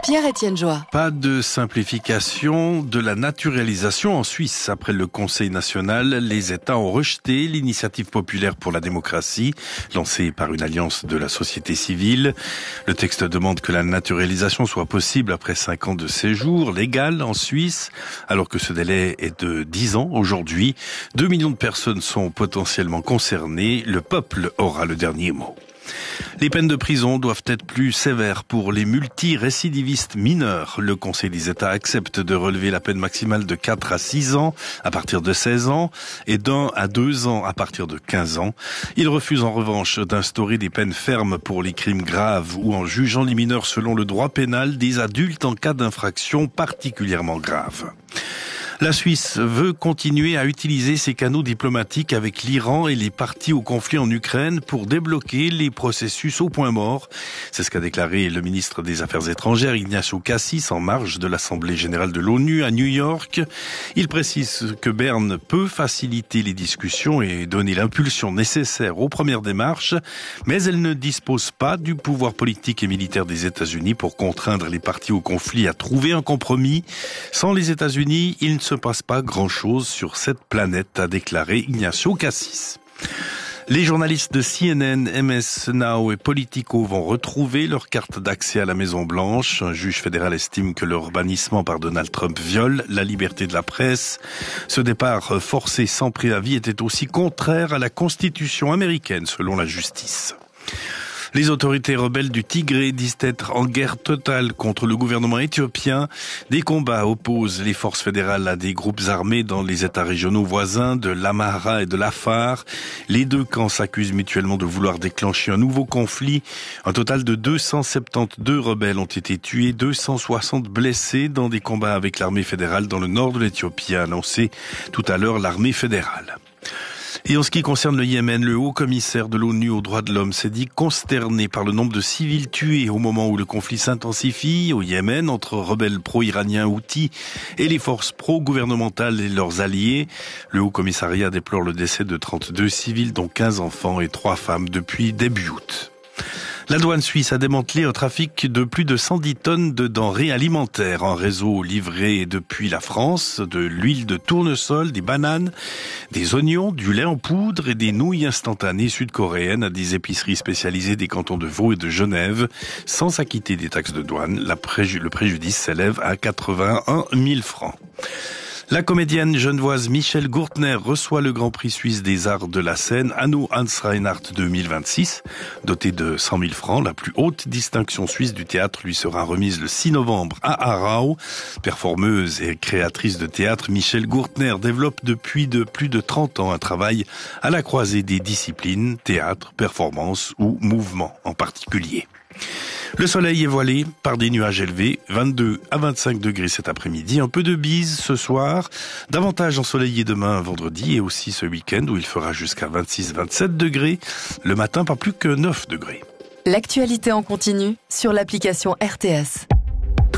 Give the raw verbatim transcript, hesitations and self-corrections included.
Pierre-Étienne Joie. Pas de simplification de la naturalisation en Suisse. Après le Conseil national, les États ont rejeté l'initiative populaire pour la démocratie, lancée par une alliance de la société civile. Le texte demande que la naturalisation soit possible après cinq ans de séjour légal en Suisse, alors que ce délai est de dix ans aujourd'hui. Deux millions de personnes sont potentiellement concernées. Le peuple aura le dernier mot. Les peines de prison doivent être plus sévères pour les multirécidivistes mineurs. Le Conseil des États accepte de relever la peine maximale de quatre à six ans à partir de seize ans et d'un à deux ans à partir de quinze ans. Il refuse en revanche d'instaurer des peines fermes pour les crimes graves ou en jugeant les mineurs selon le droit pénal des adultes en cas d'infraction particulièrement grave. La Suisse veut continuer à utiliser ses canaux diplomatiques avec l'Iran et les parties au conflit en Ukraine pour débloquer les processus au point mort. C'est ce qu'a déclaré le ministre des Affaires étrangères Ignacio Cassis en marge de l'Assemblée générale de l'ONU à New York. Il précise que Berne peut faciliter les discussions et donner l'impulsion nécessaire aux premières démarches, mais elle ne dispose pas du pouvoir politique et militaire des États-Unis pour contraindre les parties au conflit à trouver un compromis. Sans les États-Unis, il ne se passe pas grand-chose sur cette planète, a déclaré Ignacio Cassis. Les journalistes de C N N, M S Now et Politico vont retrouver leur carte d'accès à la Maison-Blanche. Un juge fédéral estime que leur bannissement par Donald Trump viole la liberté de la presse. Ce départ forcé sans préavis était aussi contraire à la Constitution américaine, selon la justice. Les autorités rebelles du Tigré disent être en guerre totale contre le gouvernement éthiopien. Des combats opposent les forces fédérales à des groupes armés dans les États régionaux voisins de l'Amhara et de l'Afar. Les deux camps s'accusent mutuellement de vouloir déclencher un nouveau conflit. Un total de deux cent soixante-douze rebelles ont été tués, deux cent soixante blessés dans des combats avec l'armée fédérale dans le nord de l'Éthiopie, a annoncé tout à l'heure l'armée fédérale. Et en ce qui concerne le Yémen, le haut-commissaire de l'ONU aux droits de l'homme s'est dit consterné par le nombre de civils tués au moment où le conflit s'intensifie au Yémen entre rebelles pro-iraniens Houthis et les forces pro-gouvernementales et leurs alliés. Le haut-commissariat déplore le décès de trente-deux civils, dont quinze enfants et trois femmes depuis début août. La douane suisse a démantelé un trafic de plus de cent dix tonnes de denrées alimentaires. Un réseau livré depuis la France, de l'huile de tournesol, des bananes, des oignons, du lait en poudre et des nouilles instantanées sud-coréennes à des épiceries spécialisées des cantons de Vaud et de Genève, sans s'acquitter des taxes de douane. La préju- le préjudice s'élève à quatre-vingt-un mille francs. La comédienne genevoise Michèle Gourtner reçoit le Grand Prix suisse des arts de la scène Hanno Hans Reinhardt deux mille vingt-six. Dotée de cent mille francs, la plus haute distinction suisse du théâtre lui sera remise le six novembre à Aarau. Performeuse et créatrice de théâtre, Michèle Gourtner développe depuis de plus de trente ans un travail à la croisée des disciplines, théâtre, performance ou mouvement en particulier. Le soleil est voilé par des nuages élevés, vingt-deux à vingt-cinq degrés cet après-midi, un peu de bise ce soir, davantage ensoleillé demain vendredi et aussi ce week-end où il fera jusqu'à vingt-six à vingt-sept degrés, le matin pas plus que neuf degrés. L'actualité en continu sur l'application R T S.